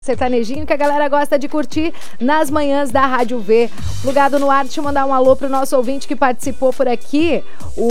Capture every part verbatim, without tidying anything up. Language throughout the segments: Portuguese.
Sertanejinho que a galera gosta de curtir nas manhãs da Rádio V. Plugado no ar, deixa eu mandar um alô pro nosso ouvinte que participou por aqui,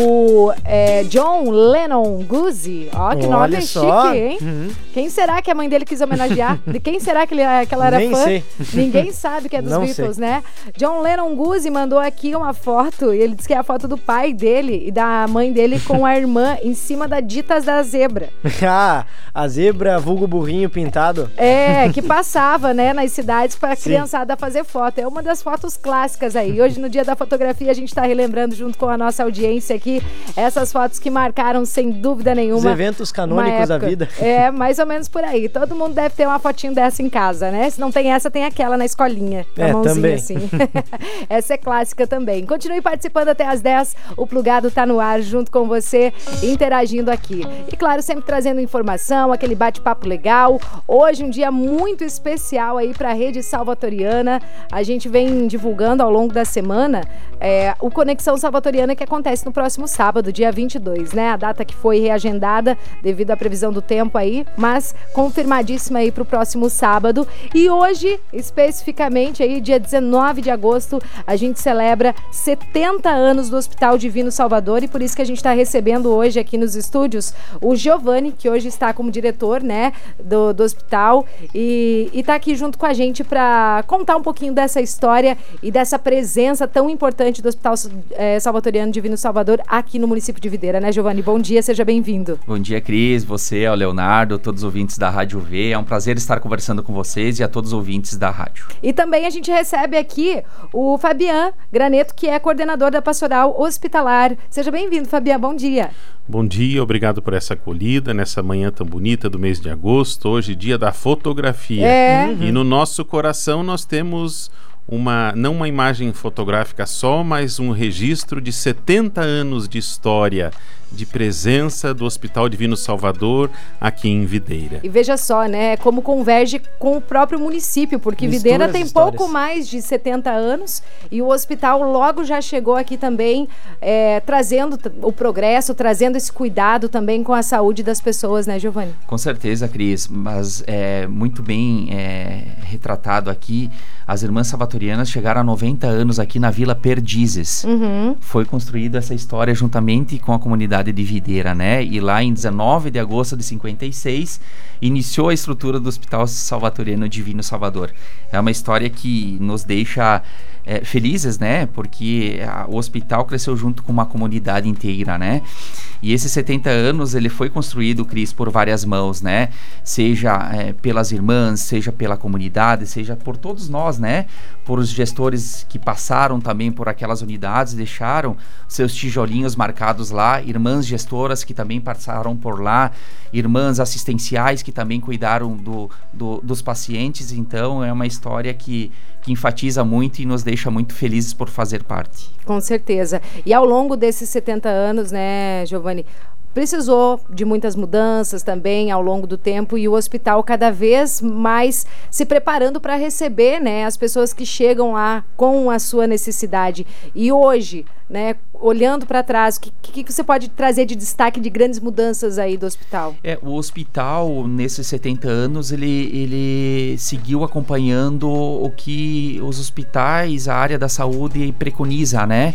o é, John Lennon Guzzi. Ó, que nome Olha chique, só. hein? Uhum. Quem será que a mãe dele quis homenagear? De quem será que, ele, que ela era Nem fã? sei. Ninguém sabe que é dos Não Beatles, sei. né? John Lennon Guzzi mandou aqui uma foto, e ele disse que é a foto do pai dele e da mãe dele com a irmã em cima da Ditas da Zebra. Ah, a zebra vulgo burrinho pintado. É, que passava, né, nas cidades para a Sim. criançada fazer foto. É uma das fotos clássicas aí. Hoje, no Dia da Fotografia, a gente está relembrando junto com a nossa audiência aqui essas fotos que marcaram, sem dúvida nenhuma, Os eventos canônicos da vida. É, mais ou menos por aí. Todo mundo deve ter uma fotinho dessa em casa, né? Se não tem essa, tem aquela na escolinha. Na É, mãozinha também. assim. Essa é clássica também. Continue participando até às dez. O Plugado tá no ar junto com você, interagindo aqui. E claro, sempre trazendo informação, aquele bate-papo legal. Hoje, um dia muito especial aí para a rede salvatoriana. A gente vem divulgando ao longo da semana é, o Conexão Salvatoriana, que acontece no próximo sábado, dia vinte e dois, né? A data que foi reagendada devido à previsão do tempo aí, mas confirmadíssima aí para o próximo sábado. E hoje, especificamente aí, dia dezenove de agosto, a gente celebra setenta anos do Hospital Divino Salvador, e por isso que a gente está recebendo hoje aqui nos estúdios o Giovanni, que hoje está como diretor, né, do, do hospital, e está aqui junto com a gente para contar um pouquinho dessa história e dessa presença tão importante do Hospital é, Salvatoriano Divino Salvador aqui no município de Videira, né, Giovanni? Bom dia, seja bem-vindo. Bom dia, Cris, você, ao Leonardo, todos os ouvintes da Rádio V. É um prazer estar conversando com vocês e a todos os ouvintes da rádio. E também a gente recebe aqui o Fabian Graneto, que é coordenador da Pastoral Hospitalar. Seja bem-vindo, Fabian, bom dia. Bom dia, obrigado por essa acolhida nessa manhã tão bonita do mês de agosto, hoje dia da fotografia. É. Uhum. E no nosso coração nós temos uma, não uma imagem fotográfica só, mas um registro de setenta anos de história, de presença do Hospital Divino Salvador aqui em Videira. E veja só, né, como converge com o próprio município, porque Mistura Videira as tem histórias. pouco mais de setenta anos e o hospital logo já chegou aqui também, é, trazendo t- o progresso, trazendo esse cuidado também com a saúde das pessoas, né, Giovanni? Com certeza, Cris, mas é muito bem é, retratado aqui. As Irmãs Salvatorianas chegaram a noventa anos aqui na Vila Perdizes. Uhum. Foi construída essa história juntamente com a comunidade de Videira, né? E lá em dezenove de agosto de cinquenta e seis iniciou a estrutura do Hospital Salvatoriano Divino Salvador. É uma história que nos deixa é, felizes, né? Porque a, o hospital cresceu junto com uma comunidade inteira, né? E esses setenta anos ele foi construído, Cris, por várias mãos, né? Seja é, pelas irmãs, seja pela comunidade, seja por todos nós, né? Por os gestores que passaram também por aquelas unidades, deixaram seus tijolinhos marcados lá, irmãs gestoras que também passaram por lá, irmãs assistenciais que também cuidaram do, do, dos pacientes. Então é uma história que, que enfatiza muito e nos deixa muito felizes por fazer parte. Com certeza. E ao longo desses setenta anos, né, Giovanni, precisou de muitas mudanças também ao longo do tempo, e o hospital cada vez mais se preparando para receber, né, as pessoas que chegam lá com a sua necessidade. E hoje, né, olhando para trás, o que, que, que você pode trazer de destaque de grandes mudanças aí do hospital? É, o hospital, nesses setenta anos, ele, ele seguiu acompanhando o que os hospitais, a área da saúde preconiza, né?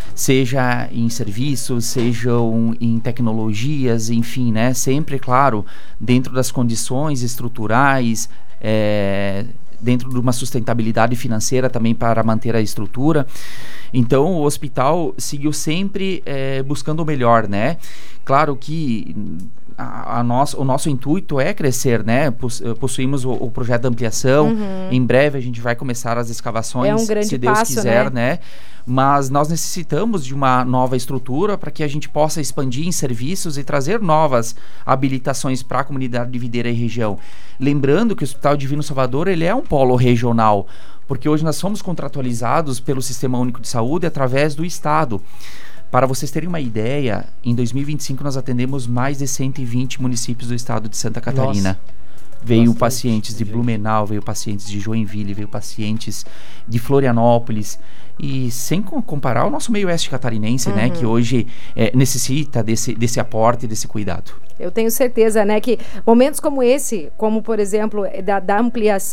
Seja em serviços, sejam em tecnologias, enfim, né? Sempre, claro, dentro das condições estruturais, é, dentro de uma sustentabilidade financeira também para manter a estrutura. Então, o hospital seguiu sempre é, buscando o melhor, né? Claro que a, a nosso, o nosso intuito é crescer, né? Possuímos o, o projeto de ampliação. Uhum. Em breve a gente vai começar as escavações, É um grande se Deus passo, quiser, né? né? Mas nós necessitamos de uma nova estrutura para que a gente possa expandir em serviços e trazer novas habilitações para a comunidade de Videira e região. Lembrando que o Hospital Divino Salvador ele é um polo regional, porque hoje nós somos contratualizados pelo Sistema Único de Saúde através do Estado. Para vocês terem uma ideia, em dois mil e vinte e cinco nós atendemos mais de cento e vinte municípios do estado de Santa Catarina. Nossa. Veio Bastante pacientes de gente. Blumenau, veio pacientes de Joinville, veio pacientes de Florianópolis. E sem com- comparar o nosso meio oeste catarinense, né? Que hoje é, necessita desse, desse aporte, desse cuidado. Eu tenho certeza, né, que momentos como esse, como por exemplo, da, da ampliação